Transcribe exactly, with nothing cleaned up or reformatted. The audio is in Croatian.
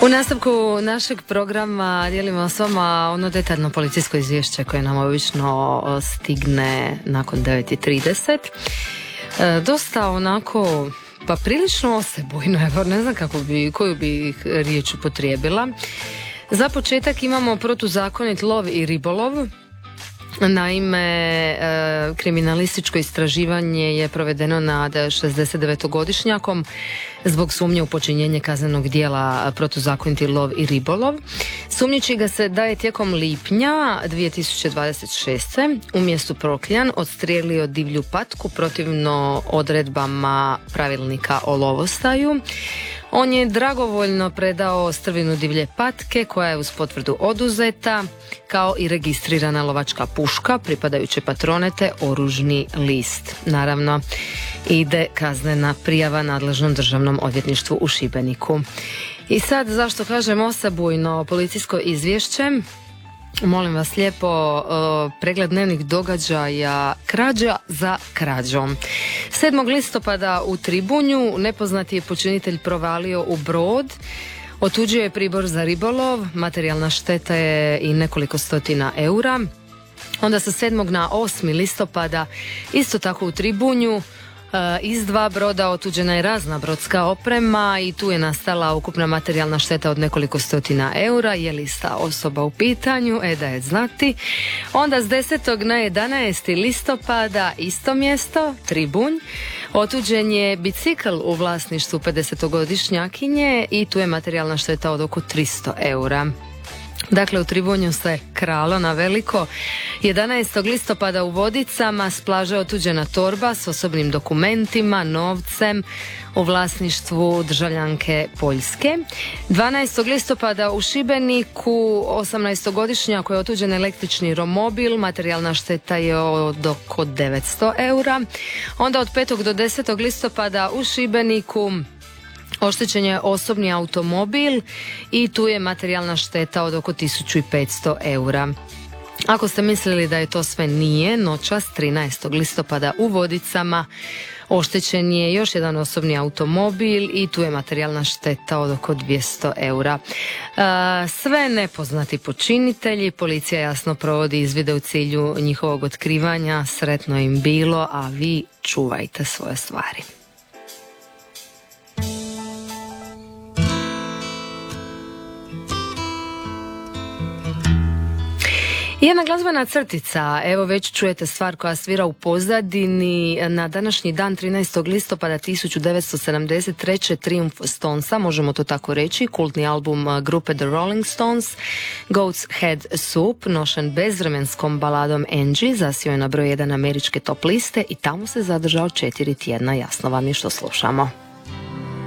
U nastavku našeg programa dijelimo s vama ono detaljno policijsko izvješće koje nam obično stigne nakon devet i trideset. E, dosta onako, pa prilično osebujno, evo ne znam kako bi, koju bi riječ upotrijebila. Za početak imamo protuzakonit lov i ribolov. Naime, e, kriminalističko istraživanje je provedeno nad šezdesetdevetogodišnjakom zbog sumnje u počinjenje kaznenog djela protuzakoniti lov i ribolov. Sumnjiči ga se da je tijekom lipnja dvije tisuće dvadeset šeste u mjestu Prokljan odstrijelio divlju patku protivno odredbama pravilnika o lovostaju. On je dragovoljno predao strvinu divlje patke koja je uz potvrdu oduzeta, kao i registrirana lovačka puška, pripadajuće patrone te oružni list. Naravno, ide kaznena prijava nadležnom državnom odvjetništvu u Šibeniku. I sad, zašto kažem osebujno policijsko izvješće? Molim vas lijepo, pregled dnevnih događaja krađa za krađom. sedmog listopada u Tribunju nepoznati je počinitelj provalio u brod, otuđio je pribor za ribolov, materijalna šteta je i nekoliko stotina eura. Onda sa sedmog na osmi listopada isto tako u Tribunju iz dva broda otuđena je razna brodska oprema i tu je nastala ukupna materijalna šteta od nekoliko stotina eura. Je li ista osoba u pitanju? E da je znati. Onda s desetog na jedanaesti listopada isto mjesto, Tribunj, otuđen je bicikl u vlasništvu pedesetogodišnjakinje i tu je materijalna šteta od oko tristo eura. Dakle, u Tribunju se kralo na veliko. jedanaestog listopada u Vodicama s plaže otuđena torba s osobnim dokumentima, novcem u vlasništvu državljanke Poljske. dvanaestog listopada u Šibeniku osamnaestogodišnjak je otuđen električni romobil, materijalna šteta je od oko devetsto eura. Onda od petog do desetog listopada u Šibeniku oštećen je osobni automobil i tu je materijalna šteta od oko tisuću petsto eura. Ako ste mislili da je to sve, nije. Noćas trinaestog listopada u Vodicama oštećen je još jedan osobni automobil i tu je materijalna šteta od oko dvjesto eura. Sve nepoznati počinitelji, policija jasno provodi izvide u cilju njihovog otkrivanja. Sretno im bilo, a vi čuvajte svoje stvari. Jedna glazbena crtica, evo već čujete stvar koja svira u pozadini. Na današnji dan trinaestog listopada tisuću devetsto sedamdeset treće Triumph Stonesa, možemo to tako reći, kultni album grupe The Rolling Stones, Goat's Head Soup, nošen bezvremenskom baladom Angie, zasio je na broj jedan američke top liste i tamo se zadržao četiri tjedna, jasno vam je što slušamo.